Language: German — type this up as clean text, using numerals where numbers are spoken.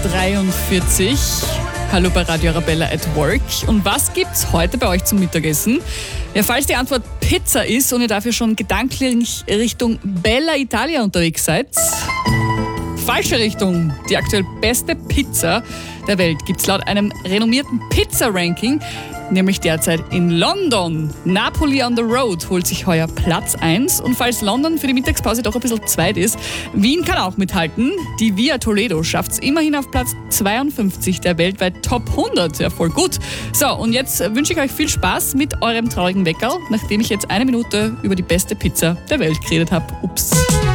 8:43. Hallo bei Radio Arabella at Work. Und was gibt's heute bei euch zum Mittagessen? Ja, falls die Antwort Pizza ist und ihr dafür schon gedanklich Richtung Bella Italia unterwegs seid, falsche Richtung. Die aktuell beste Pizza der Welt gibt's laut einem renommierten Pizza-Ranking, nämlich derzeit in London. Napoli on the Road holt sich heuer Platz 1. Und falls London für die Mittagspause doch ein bisschen zweit ist, Wien kann auch mithalten. Die Via Toledo schafft es immerhin auf Platz 52 der weltweit Top 100. Ja, voll gut. So, und jetzt wünsche ich euch viel Spaß mit eurem traurigen Weckerl, nachdem ich jetzt 1 Minute über die beste Pizza der Welt geredet habe. Ups.